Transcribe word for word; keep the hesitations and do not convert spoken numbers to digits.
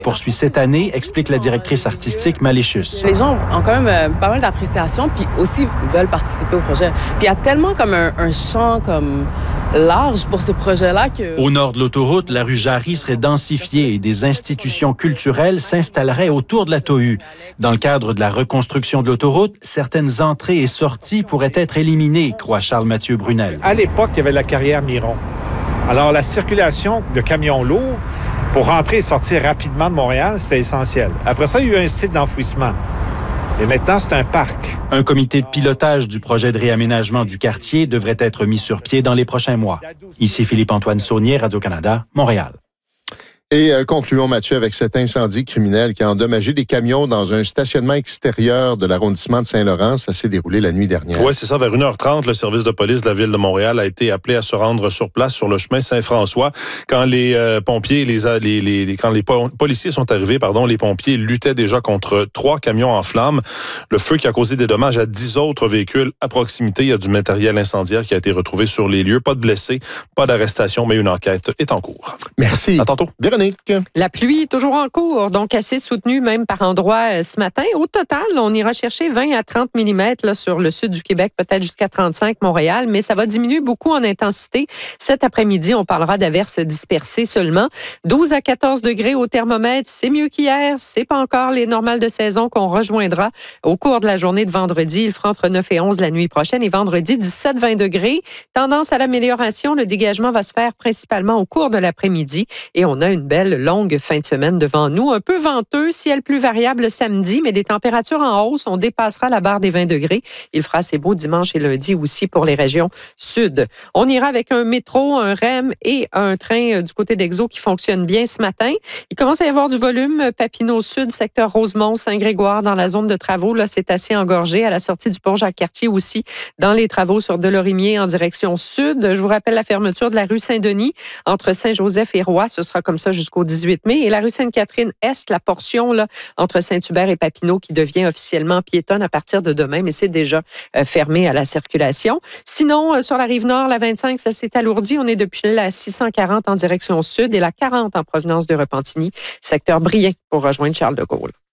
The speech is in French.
Poursuit cette année, explique la directrice artistique Maléchus. Les gens ont quand même euh, pas mal d'appréciation, puis aussi veulent participer au projet. Puis il y a tellement comme un, un champ comme large pour ce projet-là que... Au nord de l'autoroute, la rue Jarry serait densifiée et des institutions culturelles s'installeraient autour de la Tohu. Dans le cadre de la reconstruction de l'autoroute, certaines entrées et sorties pourraient être éliminées, croit Charles-Mathieu Brunel. À l'époque, il y avait la carrière Miron. Alors, la circulation de camions lourds pour rentrer et sortir rapidement de Montréal, c'était essentiel. Après ça, il y a eu un site d'enfouissement. Et maintenant, c'est un parc. Un comité de pilotage du projet de réaménagement du quartier devrait être mis sur pied dans les prochains mois. Ici Philippe-Antoine Saunier, Radio-Canada, Montréal. Et euh, concluons, Mathieu, avec cet incendie criminel qui a endommagé des camions dans un stationnement extérieur de l'arrondissement de Saint-Laurent. Ça s'est déroulé la nuit dernière. Oui, c'est ça. Vers une heure trente, le service de police de la Ville de Montréal a été appelé à se rendre sur place sur le chemin Saint-François. Quand les euh, pompiers, les, les, les, les, quand les po- policiers sont arrivés, pardon, les pompiers luttaient déjà contre trois camions en flammes. Le feu qui a causé des dommages à dix autres véhicules à proximité. Il y a du matériel incendiaire qui a été retrouvé sur les lieux. Pas de blessés, pas d'arrestation, mais une enquête est en cours. Merci. À tantôt. Véronique. La pluie est toujours en cours, donc assez soutenue même par endroits ce matin. Au total, on ira chercher vingt à trente millimètres là, sur le sud du Québec, peut-être jusqu'à trente-cinq Montréal, mais ça va diminuer beaucoup en intensité. Cet après-midi, on parlera d'averses dispersées seulement. douze à quatorze degrés au thermomètre, c'est mieux qu'hier. C'est pas encore les normales de saison qu'on rejoindra au cours de la journée de vendredi. Il fera entre neuf et onze la nuit prochaine et vendredi, dix-sept à vingt degrés. Tendance à l'amélioration, le dégagement va se faire principalement au cours de l'après-midi et on a une belle longue fin de semaine devant nous. Un peu venteux, ciel plus variable le samedi, mais des températures en hausse. On dépassera la barre des vingt degrés. Il fera assez beau dimanche et lundi aussi pour les régions sud. On ira avec un métro, un R E M et un train du côté d'Exo qui fonctionne bien ce matin. Il commence à y avoir du volume. Papineau Sud, secteur Rosemont, Saint-Grégoire, dans la zone de travaux. Là, c'est assez engorgé. À la sortie du pont Jacques-Cartier aussi, dans les travaux sur Delorimier en direction sud. Je vous rappelle la fermeture de la rue Saint-Denis entre Saint-Joseph et Roy. Ce sera comme ça jusqu'au dix-huit mai. Et la rue Sainte-Catherine-Est, la portion là, entre Saint-Hubert et Papineau qui devient officiellement piétonne à partir de demain, mais c'est déjà euh, fermé à la circulation. Sinon, euh, sur la rive nord, la vingt-cinq, ça s'est alourdi. On est depuis la six cent quarante en direction sud et la quarante en provenance de Repentigny, secteur Brien pour rejoindre Charles de Gaulle.